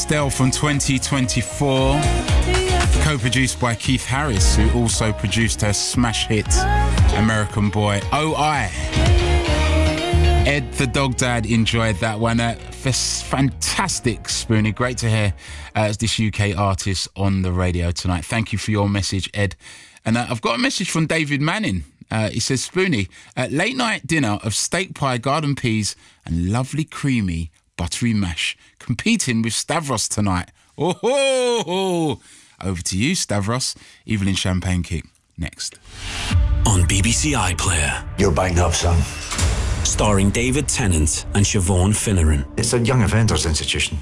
Estelle from 2024, co-produced by Keith Harris, who also produced her smash hit American Boy. Oh, Ed the Dog Dad enjoyed that one. Fantastic, Spoonie. Great to hear this UK artist on the radio tonight. Thank you for your message, Ed. And I've got a message from David Manning. He says, Spoonie, late night dinner of steak pie, garden peas and lovely creamy buttery mash, competing with Stavros tonight. Oh, over to you, Stavros. Evelyn Champagne Kick, next. On BBC iPlayer. You're banged up, son. Starring David Tennant and Siobhan Finneran. It's a young offenders institution.